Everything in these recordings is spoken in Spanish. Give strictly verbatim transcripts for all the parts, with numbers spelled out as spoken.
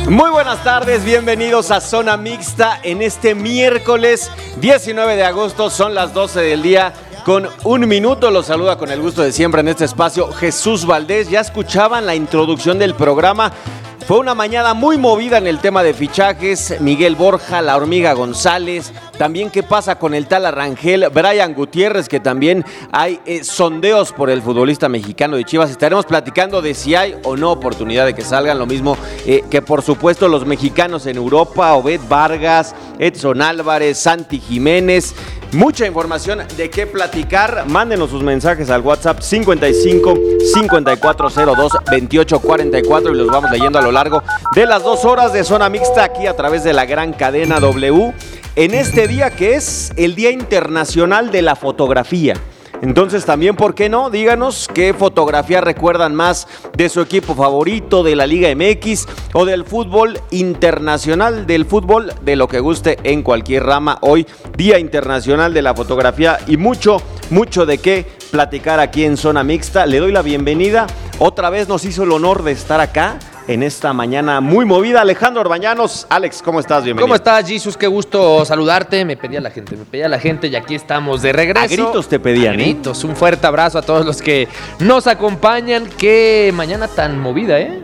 Muy buenas tardes, bienvenidos a Zona Mixta en este miércoles diecinueve de agosto, son las doce del día con un minuto. Los saluda con el gusto de siempre en este espacio Jesús Valdés. Ya escuchaban la introducción del programa. Fue una mañana muy movida en el tema de fichajes. Miguel Borja, La Hormiga González, también qué pasa con el tal Rangel, Brian Gutiérrez, que también hay eh, sondeos por el futbolista mexicano de Chivas. Estaremos platicando de si hay o no oportunidad de que salgan, lo mismo eh, que por supuesto los mexicanos en Europa, Obed Vargas, Edson Álvarez, Santi Jiménez. Mucha información de qué platicar. Mándenos sus mensajes al WhatsApp cincuenta y cinco, cincuenta y cuatro cero dos, veintiocho cuarenta y cuatro y los vamos leyendo a lo largo de las dos horas de Zona Mixta aquí a través de la gran cadena W. En este día que es el Día Internacional de la Fotografía. Entonces también, ¿por qué no? Díganos qué fotografía recuerdan más de su equipo favorito, de la Liga M X o del fútbol internacional, del fútbol, de lo que guste en cualquier rama. Hoy, Día Internacional de la Fotografía y mucho, mucho de qué platicar aquí en Zona Mixta. Le doy la bienvenida. Otra vez nos hizo el honor de estar acá en esta mañana muy movida. Alejandro Orbañanos. Alex, ¿cómo estás? Bienvenido. ¿Cómo estás, Jesus? Qué gusto saludarte. Me pedía la gente, me pedía la gente y aquí estamos de regreso. A gritos te pedían, A gritos. ¿eh? Un fuerte abrazo a todos los que nos acompañan. Qué mañana tan movida, ¿eh?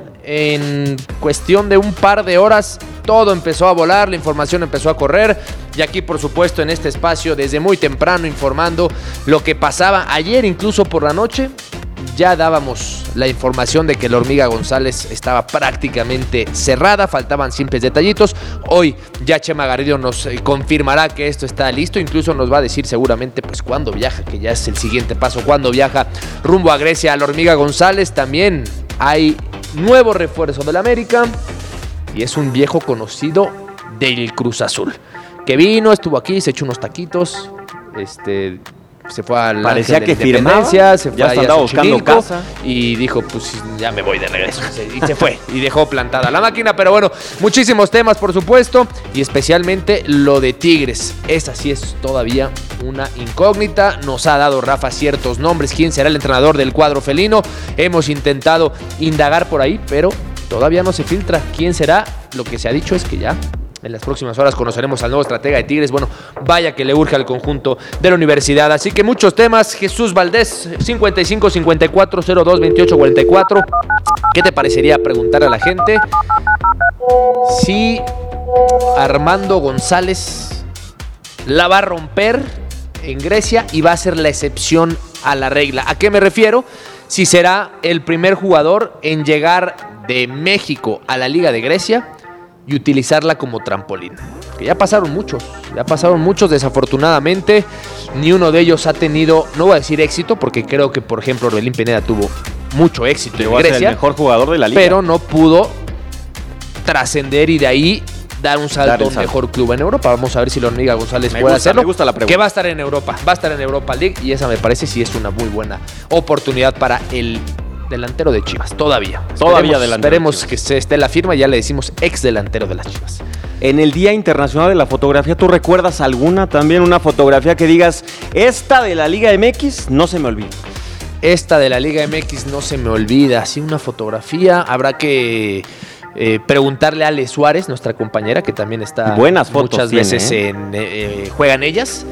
En cuestión de un par de horas todo empezó a volar, la información empezó a correr y aquí por supuesto en este espacio desde muy temprano informando lo que pasaba ayer, incluso por la noche. Ya dábamos la información de que la Hormiga González estaba prácticamente cerrada, faltaban simples detallitos. Hoy ya Chema Garrido nos confirmará que esto está listo, incluso nos va a decir seguramente pues cuándo viaja, que ya es el siguiente paso, cuándo viaja rumbo a Grecia la Hormiga González. También hay nuevo refuerzo del América y es un viejo conocido del Cruz Azul, que vino, estuvo aquí, se echó unos taquitos, este... se fue al parecía Ángel de que firmaba, se fue ya andaba buscando casa y dijo pues ya me voy de regreso y se fue y dejó plantada la máquina. Pero bueno, muchísimos temas por supuesto y especialmente lo de Tigres, esa sí es todavía una incógnita. Nos ha dado Rafa ciertos nombres, quién será el entrenador del cuadro felino, hemos intentado indagar por ahí pero todavía no se filtra quién será. Lo que se ha dicho es que ya en las próximas horas conoceremos al nuevo estratega de Tigres. Bueno, vaya que le urge al conjunto de la universidad. Así que muchos temas. Jesús Valdés, cincuenta y cinco, cincuenta y cuatro cero dos, veintiocho cuarenta y cuatro. ¿Qué te parecería preguntar a la gente si Armando González la va a romper en Grecia y va a ser la excepción a la regla? ¿A qué me refiero? Si será el primer jugador en llegar de México a la Liga de Grecia y utilizarla como trampolín. Que ya pasaron muchos, ya pasaron muchos desafortunadamente. Ni uno de ellos ha tenido, no voy a decir éxito, porque creo que por ejemplo Orbelín Pineda tuvo mucho éxito Llegó en Grecia. A ser el mejor jugador de la liga. Pero no pudo trascender y de ahí dar un salto dar a un salto. mejor club en Europa. Vamos a ver si la Hormiga González me puede gusta, hacerlo. Me gusta la pregunta. Que va a estar en Europa, va a estar en Europa League y esa me parece sí es una muy buena oportunidad para el delantero de Chivas, todavía. Todavía esperemos, delantero. Esperemos que se esté la firma, ya le decimos ex delantero de las Chivas. En el Día Internacional de la Fotografía, ¿tú recuerdas alguna también, una fotografía que digas, esta de la Liga M X no se me olvida? Esta de la Liga M X no se me olvida, sí, una fotografía, habrá que eh, preguntarle a Ale Suárez, nuestra compañera, que también está Buenas fotos muchas tiene, veces ¿eh? en eh, juegan ellas.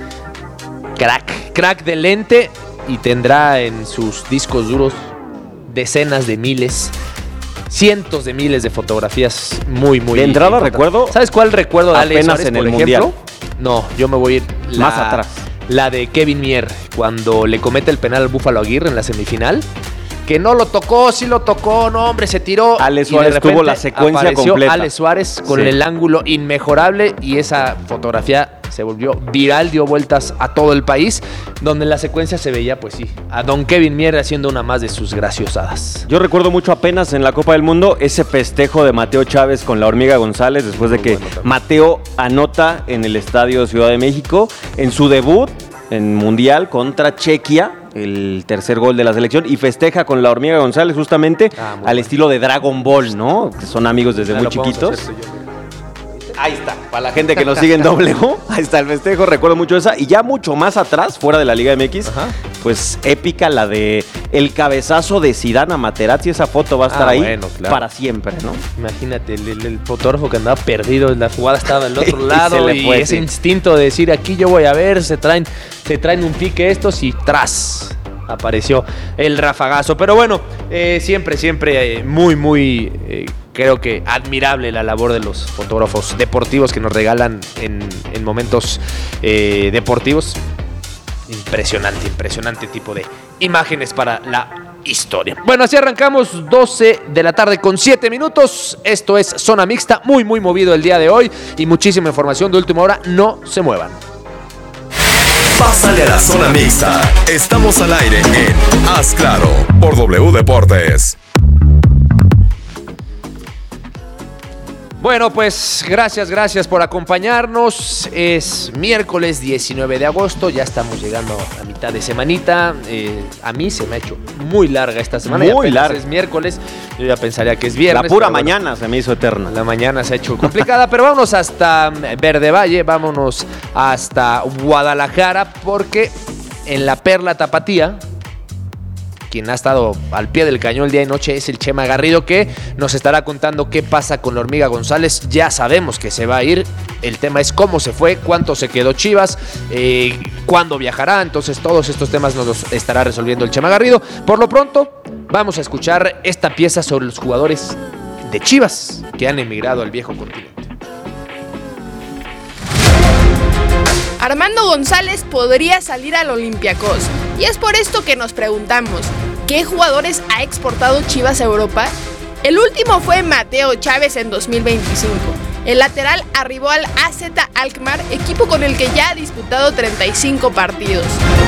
Crack, crack de lente y tendrá en sus discos duros decenas de miles, cientos de miles de fotografías muy, muy... De entrada recuerdo... ¿Sabes cuál recuerdo de Ale Suárez, en por el ejemplo? Mundial. No, yo me voy a ir... La, más atrás. La de Kevin Mier, cuando le comete el penal al Búfalo Aguirre en la semifinal. Que no lo tocó, sí lo tocó, no hombre, se tiró. Ale Suárez tuvo la secuencia completa. Ale Suárez con sí. el ángulo inmejorable y esa fotografía se volvió viral, dio vueltas a todo el país, donde en la secuencia se veía, pues sí, a don Kevin Mier haciendo una más de sus graciosadas. Yo recuerdo mucho apenas en la Copa del Mundo ese festejo de Mateo Chávez con la Hormiga González, después Muy de que bueno Mateo anota en el Estadio Ciudad de México en su debut en Mundial contra Chequia, el tercer gol de la selección, y festeja con la Hormiga González justamente ah, al bueno. estilo de Dragon Ball, ¿no? Que son amigos desde ya muy chiquitos. Ahí está, para la gente que nos sigue en W, ahí está el festejo, recuerdo mucho esa. Y ya mucho más atrás, fuera de la Liga M X, Ajá. pues épica, la de el cabezazo de Zidane a Materazzi. Esa foto va a estar Ah, ahí bueno, claro. para siempre, ¿no? Imagínate, el, el- el fotógrafo que andaba perdido, la jugada estaba del otro Y lado se le y, fue, ese sí. instinto de decir aquí yo voy a ver, se traen, se traen un pique estos y tras apareció el rafagazo. Pero bueno, eh, siempre, siempre eh, muy, muy, eh, creo que admirable la labor de los fotógrafos deportivos que nos regalan en, en momentos eh, deportivos. Impresionante, impresionante tipo de imágenes para la historia. Bueno, así arrancamos, doce de la tarde con siete minutos. Esto es Zona Mixta, muy, muy movido el día de hoy y muchísima información de última hora. No se muevan. Pásale a la Zona Mixta. Estamos al aire en Haz Claro por W Deportes. Bueno, pues gracias, gracias por acompañarnos. Es miércoles diecinueve de agosto, ya estamos llegando a mitad de semanita. Eh, a mí se me ha hecho muy larga esta semana. Muy y apenas larga. Es miércoles, yo ya pensaría que es viernes. La pura pero bueno, mañana se me hizo eterna. la mañana se ha hecho complicada, pero vámonos hasta Verde Valle, vámonos hasta Guadalajara, porque en la Perla Tapatía, quien ha estado al pie del cañón día y noche es el Chema Garrido, que nos estará contando qué pasa con la Hormiga González. Ya sabemos que se va a ir, el tema es cómo se fue, cuánto se quedó Chivas, eh, cuándo viajará, entonces todos estos temas nos los estará resolviendo el Chema Garrido. Por lo pronto, vamos a escuchar esta pieza sobre los jugadores de Chivas que han emigrado al viejo continente. Armando González podría salir al Olympiacos. Y es por esto que nos preguntamos, ¿qué jugadores ha exportado Chivas a Europa? El último fue Mateo Chávez en dos mil veinticinco. El lateral arribó al A Z Alkmaar, equipo con el que ya ha disputado treinta y cinco partidos.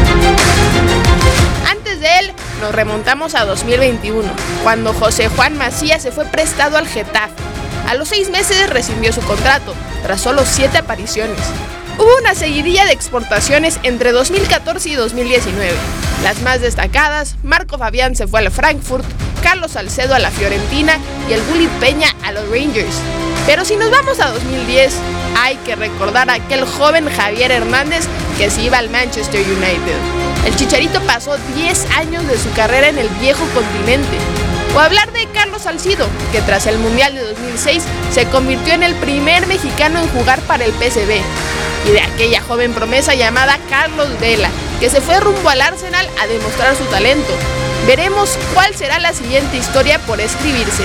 Antes de él, nos remontamos a dos mil veintiuno, cuando José Juan Macías se fue prestado al Getafe. A los seis meses rescindió su contrato, tras solo siete apariciones. Hubo una seguidilla de exportaciones entre dos mil catorce y dos mil diecinueve. Las más destacadas, Marco Fabián se fue al Frankfurt, Carlos Salcedo a la Fiorentina y el Bully Peña a los Rangers. Pero si nos vamos a dos mil diez, hay que recordar a aquel joven Javier Hernández que se iba al Manchester United. El Chicharito pasó diez años de su carrera en el viejo continente. O hablar de Carlos Salcido, que tras el Mundial de dos mil seis se convirtió en el primer mexicano en jugar para el P S V. Y de aquella joven promesa llamada Carlos Vela, que se fue rumbo al Arsenal a demostrar su talento. Veremos cuál será la siguiente historia por escribirse.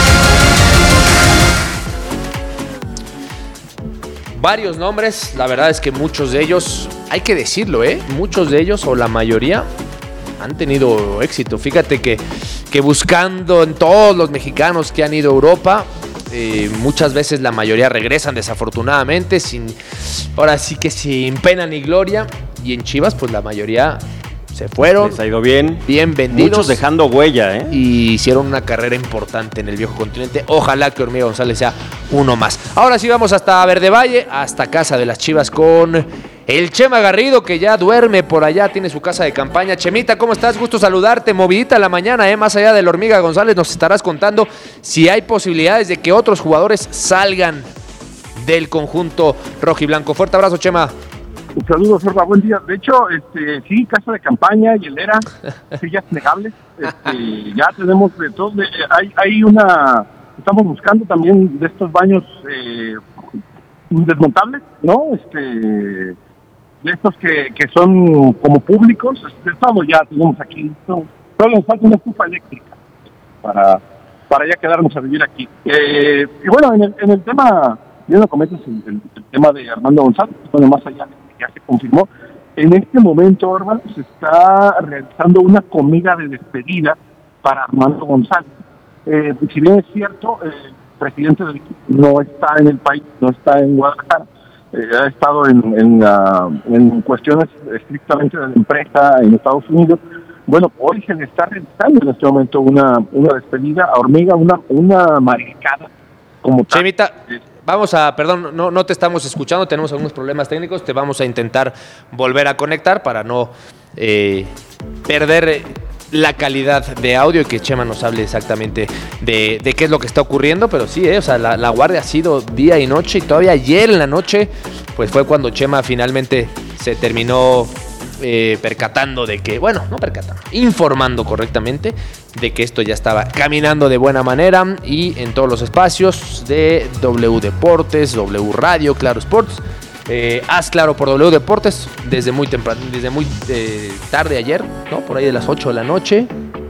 Varios nombres, la verdad es que muchos de ellos, hay que decirlo, ¿eh? Muchos de ellos o la mayoría han tenido éxito. Fíjate que, que buscando en todos los mexicanos que han ido a Europa, eh, muchas veces la mayoría regresan desafortunadamente, sin, ahora sí que sin pena ni gloria. Y en Chivas, pues la mayoría se fueron. Les ha ido bien. Bien vendidos. Muchos dejando huella, ¿eh? Y hicieron una carrera importante en el viejo continente. Ojalá que Hormiga González sea uno más. Ahora sí vamos hasta Verde Valle, hasta casa de las Chivas con el Chema Garrido, que ya duerme por allá, tiene su casa de campaña. Chemita, ¿cómo estás? Gusto saludarte. Movidita la mañana, ¿eh? Más allá de la Hormiga González, nos estarás contando si hay posibilidades de que otros jugadores salgan del conjunto rojiblanco. Fuerte abrazo, Chema. Saludos, Orba, buen día. De hecho, este, sí, casa de campaña, hielera, sillas plegables, este, ya tenemos de todo. De, hay, hay una, estamos buscando también de estos baños eh, desmontables, ¿no? Este, de estos que, que son como públicos, este, todo ya tenemos aquí. No, solo nos falta una estufa eléctrica para, para ya quedarnos a vivir aquí. Eh, y bueno, en el, en el tema, bien lo comentas, el, el, el tema de Armando González, bueno, más allá ya se confirmó. En este momento, Orban, se está realizando una comida de despedida para Armando González. Eh, si bien es cierto, el presidente del equipo no está en el país, no está en Guadalajara, eh, ha estado en, en, uh, en cuestiones estrictamente de la empresa en Estados Unidos. Bueno, hoy se le está realizando en este momento una, una despedida a Hormiga, una, una maricada como tal. Chemita, vamos a, perdón, no, no te estamos escuchando, tenemos algunos problemas técnicos, te vamos a intentar volver a conectar para no eh, perder la calidad de audio y que Chema nos hable exactamente de, de qué es lo que está ocurriendo, pero sí, eh, o sea, la, la guardia ha sido día y noche y todavía ayer en la noche, pues fue cuando Chema finalmente se terminó eh, percatando de que, bueno, no percatando, informando correctamente de que esto ya estaba caminando de buena manera y en todos los espacios de W Deportes, W Radio, Claro Sports. Eh, haz Claro por W Deportes desde muy temprano, desde muy eh, tarde ayer, ¿no? Por ahí de las ocho de la noche.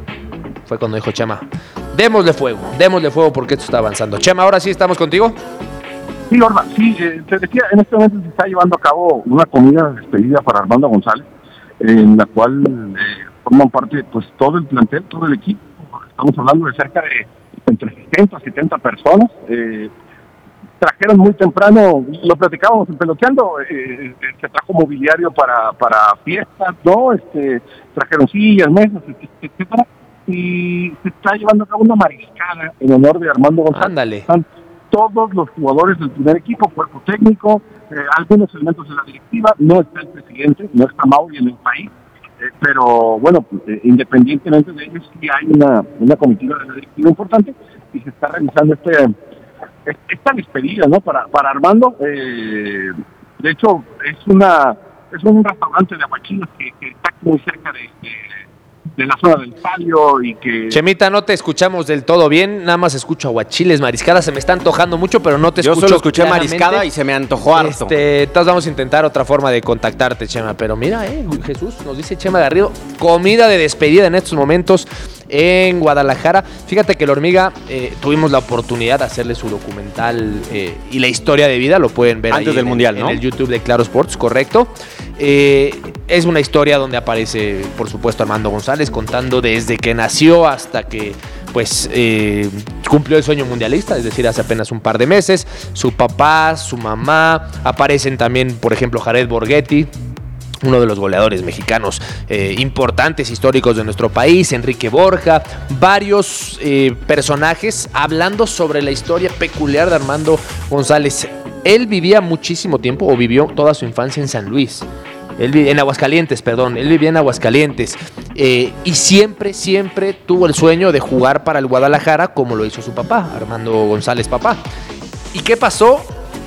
Fue cuando dijo Chema, démosle fuego, démosle fuego porque esto está avanzando. Chema, ahora sí estamos contigo. Sí, Orba, sí, eh, te decía, en este momento se está llevando a cabo una comida de despedida para Armando González, en la cual eh, forman parte pues todo el plantel, todo el equipo. Estamos hablando de cerca de entre sesenta a setenta personas. Eh, trajeron muy temprano, lo platicábamos en Peloteando, eh, se trajo mobiliario para, para fiestas, ¿no? Este, trajeron sillas, mesas, etcétera. Y se está llevando a cabo una mariscada en honor de Armando González. Ándale. Están todos los jugadores del primer equipo, cuerpo técnico, eh, algunos elementos de la directiva, no está el presidente, no está Mauri en el país, eh, pero bueno, eh, independientemente de ellos, sí hay una, una comitiva de la directiva importante y se está realizando este esta despedida, ¿no? Para, para Armando, eh, de hecho, es una es un restaurante de aguachiles que, que está muy cerca de, de de la zona del palio y que... Chemita, no te escuchamos del todo bien, nada más escucho aguachiles, mariscadas, se me está antojando mucho, pero no te Yo escucho solo escuché claramente. mariscada y se me antojó harto. Este, entonces vamos a intentar otra forma de contactarte, Chema, pero mira, eh, Jesús, nos dice Chema Garrido, comida de despedida en estos momentos en Guadalajara. Fíjate que La Hormiga, eh, tuvimos la oportunidad de hacerle su documental eh, y la historia de vida, lo pueden ver antes ahí del en, Mundial, en ¿no? el YouTube de Claro Sports, correcto. Eh, es una historia donde aparece, por supuesto, Armando González contando desde que nació hasta que pues eh, cumplió el sueño mundialista, es decir, hace apenas un par de meses. Su papá, su mamá, aparecen también, por ejemplo, Jared Borghetti, uno de los goleadores mexicanos eh, importantes, históricos de nuestro país, Enrique Borja, varios eh, personajes hablando sobre la historia peculiar de Armando González. Él vivía muchísimo tiempo, o vivió toda su infancia en San Luis. Él vivía en Aguascalientes, perdón, él vivía en Aguascalientes eh, y siempre, siempre tuvo el sueño de jugar para el Guadalajara como lo hizo su papá, Armando González papá. ¿Y qué pasó?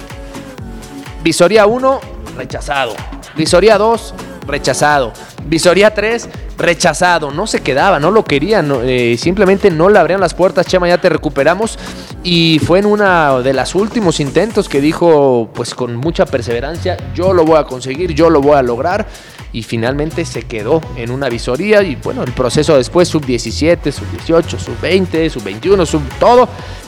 Visoría uno, rechazado. Visoría dos, rechazado. Visoría tres, rechazado. No se quedaba, no lo querían, no, eh, simplemente no le abrían las puertas. Chema, ya te recuperamos. Y fue en uno de los últimos intentos que dijo, pues con mucha perseverancia, yo lo voy a conseguir, yo lo voy a lograr. Y finalmente se quedó en una visoría. Y bueno, el proceso después, sub diecisiete, sub dieciocho, sub veinte, sub veintiuno, sub todo.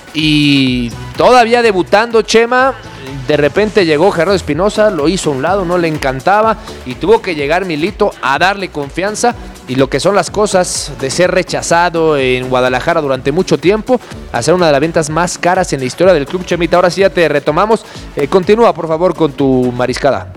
Y todavía debutando, Chema, de repente llegó Gerardo Espinosa, lo hizo a un lado, no le encantaba y tuvo que llegar Milito a darle confianza. Y lo que son las cosas de ser rechazado en Guadalajara durante mucho tiempo a ser una de las ventas más caras en la historia del club. Chemita, ahora sí ya te retomamos. Eh, continúa, por favor, con tu mariscada.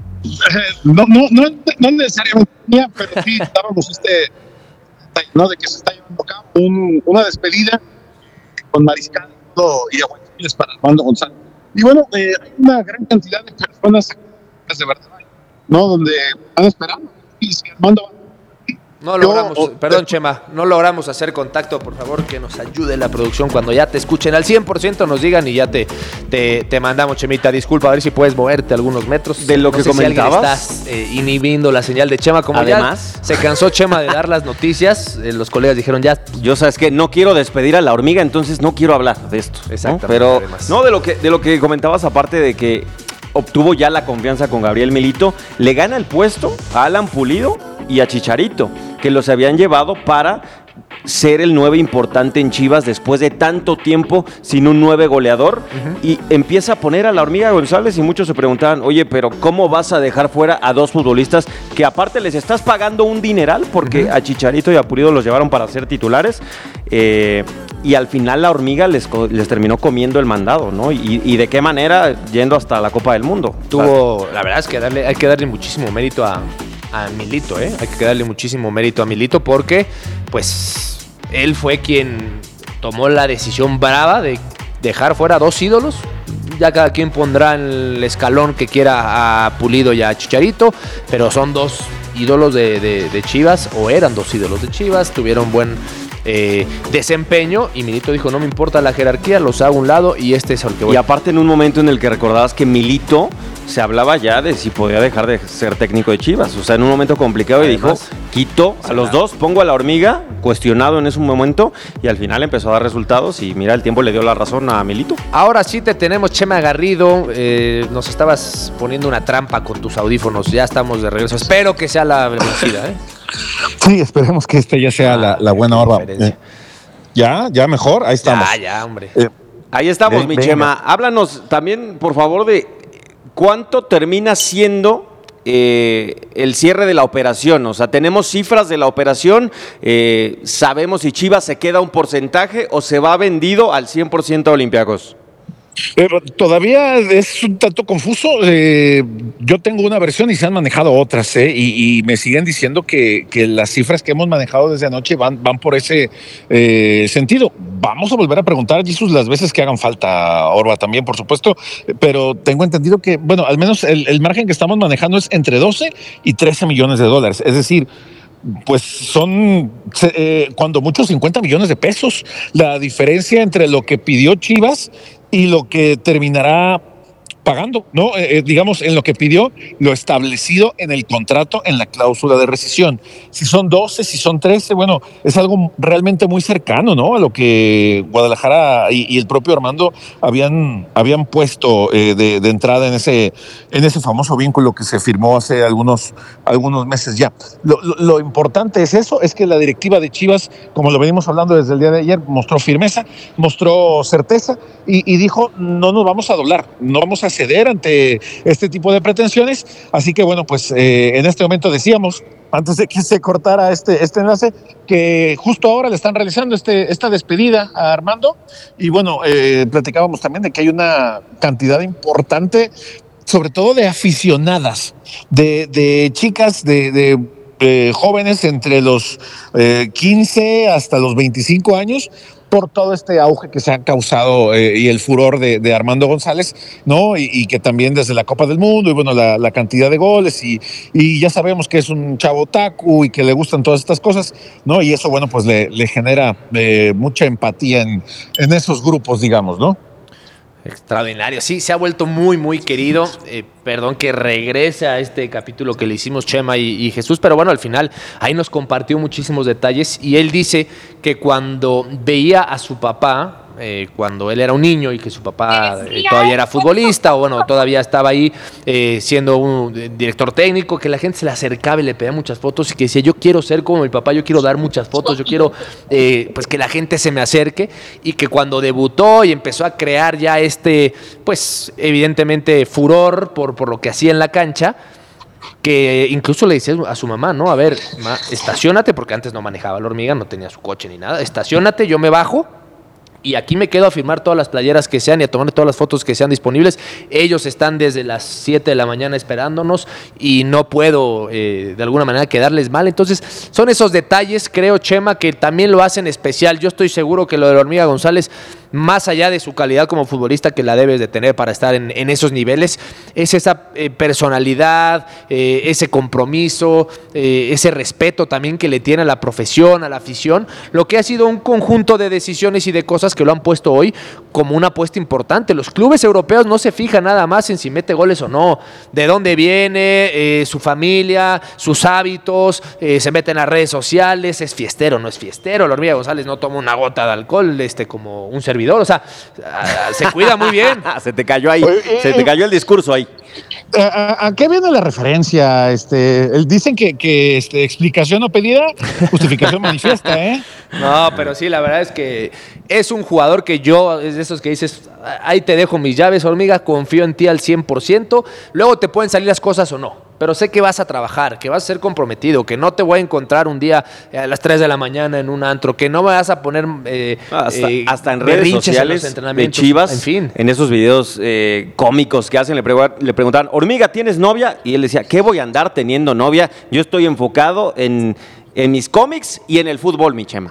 No, no, no, no necesariamente, pero sí dábamos este, ¿no? De que se está llevando a cabo un, una despedida con mariscada y aguachiles para Armando González. Y bueno, eh, hay una gran cantidad de personas de verdad, ¿no? Donde están esperando y si Armando va. No logramos, Yo, perdón Chema, no logramos hacer contacto, por favor que nos ayude la producción cuando ya te escuchen al cien por ciento nos digan y ya te, te, te mandamos, Chemita, disculpa, a ver si puedes moverte algunos metros. De lo no que sé comentabas. Si estás eh, inhibiendo la señal de Chema, como además ya se cansó Chema de dar las noticias, eh, los colegas dijeron ya. Yo sabes que no quiero despedir a La Hormiga, entonces no quiero hablar de esto. Exactamente. ¿no? Pero además. no de lo que de lo que comentabas, aparte de que obtuvo ya la confianza con Gabriel Milito, le gana el puesto a Alan Pulido y a Chicharito, que los habían llevado para ser el nueve importante en Chivas después de tanto tiempo sin un nueve goleador. Uh-huh. Y empieza a poner a La Hormiga González y muchos se preguntaban, oye, pero ¿cómo vas a dejar fuera a dos futbolistas que aparte les estás pagando un dineral? Porque uh-huh. a Chicharito y a Pulido los llevaron para ser titulares. Eh, y al final La Hormiga les, les terminó comiendo el mandado, ¿no? Y, y de qué manera, yendo hasta la Copa del Mundo. Tuvo, o sea, la verdad es que darle, hay que darle muchísimo mérito a a Milito, ¿eh? Hay que darle muchísimo mérito a Milito porque, pues, él fue quien tomó la decisión brava de dejar fuera a dos ídolos. Ya cada quien pondrá en el escalón que quiera a Pulido y a Chicharito, pero son dos ídolos de, de, de Chivas, o eran dos ídolos de Chivas, tuvieron buen eh, desempeño, y Milito dijo, no me importa la jerarquía, los hago a un lado y este es el que voy. Y aparte en un momento en el que recordabas que Milito se hablaba ya de si podía dejar de ser técnico de Chivas. O sea, en un momento complicado y dijo, quito a los dos, pongo a la hormiga, cuestionado en ese momento, y al final empezó a dar resultados y mira, el tiempo le dio la razón a Milito. Ahora sí te tenemos, Chema Garrido. Eh, nos estabas poniendo una trampa con tus audífonos. Ya estamos de regreso. Espero que sea la vencida, ¿eh? Sí, esperemos que esta ya sea ah, la, la buena horva. Eh, ya, ya mejor, ahí estamos. Ya, ya, hombre. Eh, ahí estamos, ven, mi venga. Chema. Háblanos también, por favor, de cuánto termina siendo eh, el cierre de la operación. O sea, tenemos cifras de la operación, eh, sabemos si Chivas se queda un porcentaje o se va vendido al cien por ciento a Olympiacos. Pero todavía es un tanto confuso. Eh, yo tengo una versión y se han manejado otras, ¿eh? y, y me siguen diciendo que, que las cifras que hemos manejado desde anoche van, van por ese eh, sentido. Vamos a volver a preguntar, Jesús, las veces que hagan falta, Orba también, por supuesto, pero tengo entendido que, bueno, al menos el, el margen que estamos manejando es entre doce y trece millones de dólares. Es decir, pues son eh, cuando mucho cincuenta millones de pesos la diferencia entre lo que pidió Chivas y lo que terminará pagando, ¿no? Eh, digamos, en lo que pidió, lo establecido en el contrato, en la cláusula de rescisión. Si son doce, si son trece, bueno, es algo realmente muy cercano, ¿no? A lo que Guadalajara y, y el propio Armando habían, habían puesto eh, de, de entrada en ese, en ese famoso vínculo que se firmó hace algunos, algunos meses ya. Lo, lo, lo importante es eso, es que la directiva de Chivas, como lo venimos hablando desde el día de ayer, mostró firmeza, mostró certeza y, y dijo, no nos vamos a doblar, no vamos a ceder ante este tipo de pretensiones. Así que bueno, pues eh, en este momento decíamos, antes de que se cortara este, este enlace, que justo ahora le están realizando este, esta despedida a Armando. Y bueno, eh, platicábamos también de que hay una cantidad importante, sobre todo de aficionadas, de, de chicas, de, de eh, jóvenes entre los eh, quince hasta los veinticinco años, por todo este auge que se ha causado eh, y el furor de, de Armando González, ¿no? Y, y que también desde la Copa del Mundo y bueno, la, la cantidad de goles y, y ya sabemos que es un chavo otaku y que le gustan todas estas cosas, ¿no? Y eso, bueno, pues le, le genera eh, mucha empatía en, en esos grupos, digamos, ¿no? Extraordinario, sí, se ha vuelto muy, muy querido. Eh, perdón que regrese a este capítulo que le hicimos Chema y, y Jesús, pero bueno, al final ahí nos compartió muchísimos detalles y él dice que cuando veía a su papá, eh, cuando él era un niño y que su papá eh, todavía era futbolista o bueno, todavía estaba ahí eh, siendo un eh, director técnico, que la gente se le acercaba y le pedía muchas fotos y que decía, yo quiero ser como mi papá, yo quiero dar muchas fotos, yo quiero eh, pues que la gente se me acerque, y que cuando debutó y empezó a crear ya este, pues evidentemente furor por, por lo que hacía en la cancha, que incluso le decía a su mamá, ¿no? A ver, ma, estaciónate, porque antes no manejaba la hormiga, no tenía su coche ni nada, estaciónate, yo me bajo y aquí me quedo a firmar todas las playeras que sean y a tomar todas las fotos que sean disponibles. Ellos están desde las siete de la mañana esperándonos y no puedo eh, de alguna manera quedarles mal. Entonces son esos detalles, creo, Chema, que también lo hacen especial. Yo estoy seguro que lo de la Hormiga González, más allá de su calidad como futbolista, que la debes de tener para estar en, en esos niveles, es esa eh, personalidad, eh, ese compromiso, eh, ese respeto también que le tiene a la profesión, a la afición, lo que ha sido un conjunto de decisiones y de cosas que lo han puesto hoy como una apuesta importante. Los clubes europeos no se fijan nada más en si mete goles o no, de dónde viene, eh, su familia, sus hábitos, eh, se mete en las redes sociales, es fiestero, no es fiestero. La Hormiga González no toma una gota de alcohol este, como un servidor, o sea, se cuida muy bien. Se te cayó ahí, se te cayó el discurso ahí. ¿A, a qué viene la referencia? Este, dicen que, que este, explicación no pedida, justificación manifiesta, ¿eh? No, pero sí, la verdad es que es un jugador que yo, es de esos que dices, ahí te dejo mis llaves, Hormiga, confío en ti al cien por ciento, luego te pueden salir las cosas o no, pero sé que vas a trabajar, que vas a ser comprometido, que no te voy a encontrar un día a las tres de la mañana en un antro, que no me vas a poner eh, hasta, eh, hasta en redes sociales en de Chivas, en fin, en esos videos eh, cómicos que hacen, le, pregu- le preguntaban, Hormiga, ¿tienes novia? Y él decía, ¿qué voy a andar teniendo novia? Yo estoy enfocado en, en mis cómics y en el fútbol, mi Chema.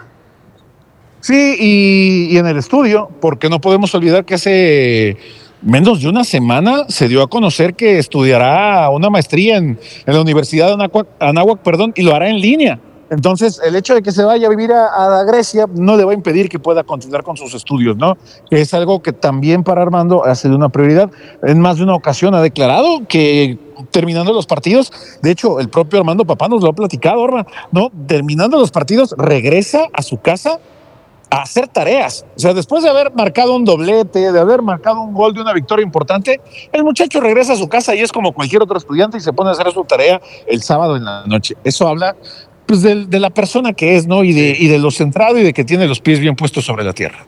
Sí, y, y en el estudio, porque no podemos olvidar que hace menos de una semana se dio a conocer que estudiará una maestría en, en la Universidad de Anáhuac, Anáhuac, perdón, y lo hará en línea. Entonces, el hecho de que se vaya a vivir a, a Grecia no le va a impedir que pueda continuar con sus estudios, ¿no? Que es algo que también para Armando ha sido una prioridad. En más de una ocasión ha declarado que terminando los partidos, de hecho, el propio Armando Papá nos lo ha platicado, Orma, ¿no? Terminando los partidos, regresa a su casa a hacer tareas. O sea, después de haber marcado un doblete, de haber marcado un gol de una victoria importante, el muchacho regresa a su casa y es como cualquier otro estudiante y se pone a hacer su tarea el sábado en la noche. Eso habla pues de, de la persona que es, ¿no? Y de, y de lo centrado y de que tiene los pies bien puestos sobre la tierra.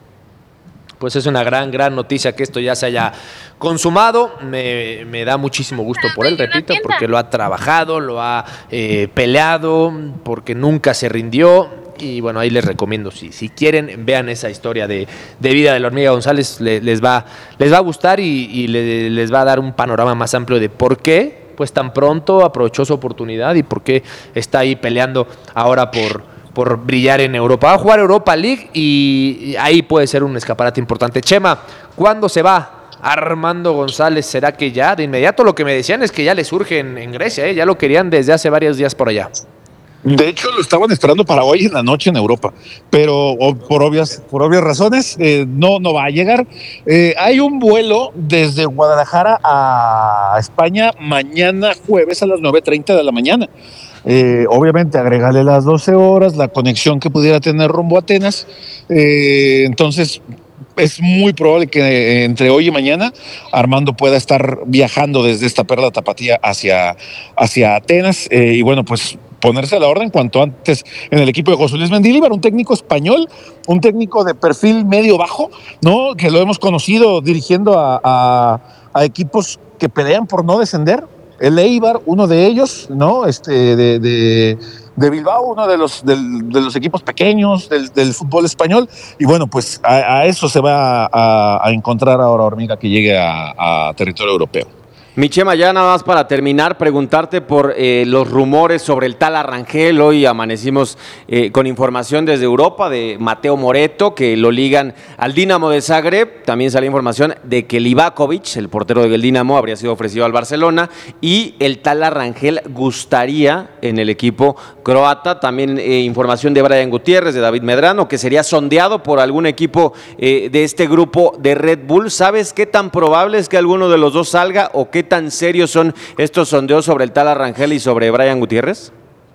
Pues es una gran, gran noticia que esto ya se haya consumado. Me, me da muchísimo gusto por él, repito, porque lo ha trabajado, lo ha eh, peleado, porque nunca se rindió. Y bueno, ahí les recomiendo, si, si quieren, vean esa historia de, de vida de la Hormiga González, le, les, va, les va a gustar y, y le, les va a dar un panorama más amplio de por qué pues tan pronto aprovechó su oportunidad y por qué está ahí peleando ahora por, por brillar en Europa. Va a jugar Europa League y ahí puede ser un escaparate importante. Chema, ¿cuándo se va Armando González? ¿Será que ya de inmediato? Lo que me decían es que ya le surge en, en Grecia, ¿eh? Ya lo querían desde hace varios días por allá. De hecho, lo estaban esperando para hoy en la noche en Europa, pero por obvias, por obvias razones eh, no, no va a llegar. Eh, hay un vuelo desde Guadalajara a España mañana jueves a las nueve treinta de la mañana. Eh, obviamente agregarle las doce horas, la conexión que pudiera tener rumbo a Atenas. Eh, entonces es muy probable que entre hoy y mañana Armando pueda estar viajando desde esta perla tapatía hacia, hacia Atenas. Eh, y bueno, pues ponerse a la orden cuanto antes en el equipo de José Luis Mendilibar, un técnico español, un técnico de perfil medio-bajo, ¿no? Que lo hemos conocido dirigiendo a, a, a equipos que pelean por no descender. El Eibar, uno de ellos, ¿no? Este, de, de, de Bilbao, uno de los, del, de los equipos pequeños del, del fútbol español. Y bueno, pues a, a eso se va a, a encontrar ahora Hormiga que llegue a, a territorio europeo. Mi Chema, ya nada más para terminar, preguntarte por eh, los rumores sobre el Tala Rangel. Hoy amanecimos eh, con información desde Europa de Mateo Moreto, que lo ligan al Dinamo de Zagreb. También salió información de que Livakovic, el portero del Dinamo, habría sido ofrecido al Barcelona. Y el Tala Rangel gustaría en el equipo croata. También eh, información de Brian Gutiérrez, de David Medrano, que sería sondeado por algún equipo eh, de este grupo de Red Bull. ¿Sabes qué tan probable es que alguno de los dos salga o qué tan serios son estos sondeos sobre el Tala Rangel y sobre Brian Gutiérrez?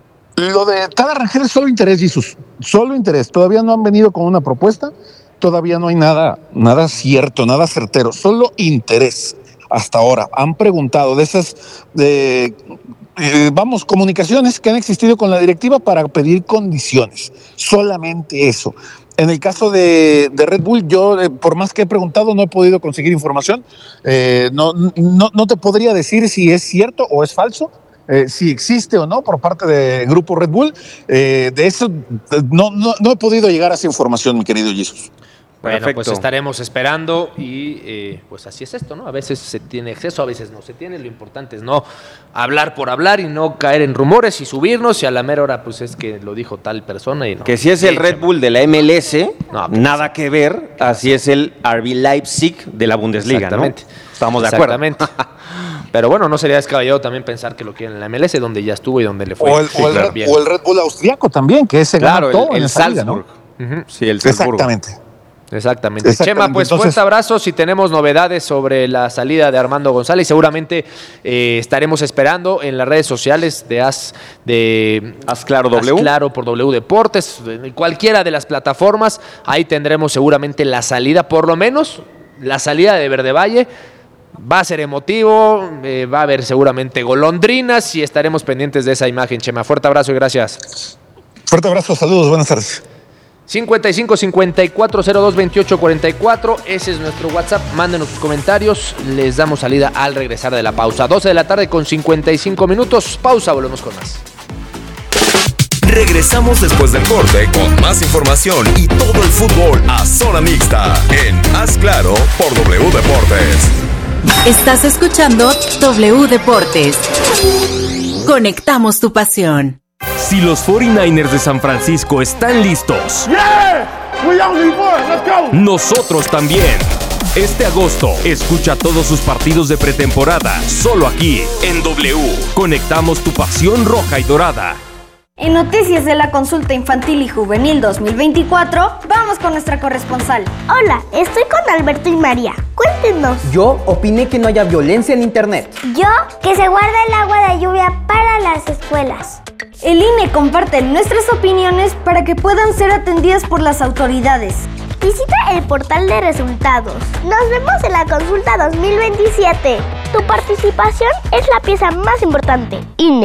Lo de Tala Rangel es solo interés, Jesús. Solo interés. Todavía no han venido con una propuesta. Todavía no hay nada, nada cierto, nada certero. Solo interés hasta ahora. Han preguntado de esas, de, eh, vamos, comunicaciones que han existido con la directiva para pedir condiciones. Solamente eso. En el caso de, de Red Bull, yo, eh, por más que he preguntado, no he podido conseguir información. Eh, no, no, no te podría decir si es cierto o es falso, eh, si existe o no por parte del grupo Red Bull. Eh, de eso no, no, no he podido llegar a esa información, mi querido Jesús. Bueno, Perfecto. Pues estaremos esperando y eh, pues así es esto, ¿no? A veces se tiene acceso, a veces no se tiene. Lo importante es no hablar por hablar y no caer en rumores y subirnos y a la mera hora pues es que lo dijo tal persona y no. Que si es el Red Bull de la M L S, no, pues, nada que ver, así es el R B Leipzig de la Bundesliga, exactamente, ¿no? Estamos de acuerdo. Exactamente. Pero bueno, no sería descabellado también pensar que lo quieren en la M L S, donde ya estuvo y donde le fue. O el, sí, o el, claro, Red, bien. o el Red Bull austriaco también, que ese Claro, gana todo el, en el esa liga, Salzburg. ¿no? Uh-huh. Sí, el Salzburgo. Exactamente. Exactamente. Exactamente. Chema, pues Entonces, fuerte abrazo. Si tenemos novedades sobre la salida de Armando González, seguramente eh, estaremos esperando en las redes sociales de Haz de Haz Claro W. Haz Claro por W Deportes, en cualquiera de las plataformas. Ahí tendremos seguramente la salida, por lo menos la salida de Verde Valle. Va a ser emotivo, eh, va a haber seguramente golondrinas y estaremos pendientes de esa imagen. Chema, fuerte abrazo y gracias. Fuerte abrazo, saludos, buenas tardes. cincuenta y cinco cincuenta y cuatro cero dos veintiocho cuarenta y cuatro, ese es nuestro WhatsApp, mándenos sus comentarios, les damos salida al regresar de la pausa. doce de la tarde con cincuenta y cinco minutos, pausa, volvemos con más. Regresamos después del corte con más información y todo el fútbol a zona mixta en Haz Claro por W Deportes. Estás escuchando W Deportes. Conectamos tu pasión. Si los cuarenta y nueve ers de San Francisco están listos, Yeah! We only won. Let's go! nosotros también. Este agosto, escucha todos sus partidos de pretemporada, solo aquí, en W. Conectamos tu pasión roja y dorada. En Noticias de la Consulta Infantil y Juvenil dos mil veinticuatro, vamos con nuestra corresponsal. Hola, estoy con Alberto y María. Cuéntenos. Yo opiné que no haya violencia en internet. Yo, que se guarda el agua de lluvia para las escuelas. El I N E comparte nuestras opiniones para que puedan ser atendidas por las autoridades. Visita el portal de resultados. Nos vemos en la consulta dos mil veintisiete. Tu participación es la pieza más importante. I N E.